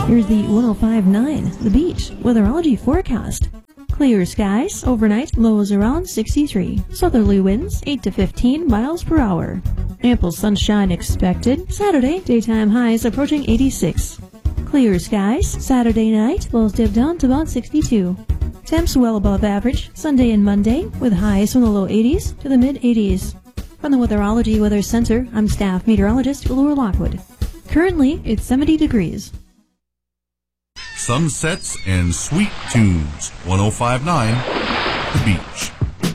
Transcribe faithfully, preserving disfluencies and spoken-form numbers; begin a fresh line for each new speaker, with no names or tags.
Here's the one oh five point nine, The Beach, weatherology forecast. Clear skies, overnight, lows around sixty-three. Southerly winds, eight to fifteen miles per hour. Ample sunshine expected. Saturday, daytime highs approaching eighty-six. Clear skies, Saturday night, lows dip down to about sixty-two. Temps well above average, Sunday and Monday, with highs from the low eighties to the mid eighties. From the Weatherology Weather Center, I'm staff meteorologist Laura Lockwood. Currently, it's seventy degrees.
Sunsets and sweet tunes. one oh five point nine The Beach.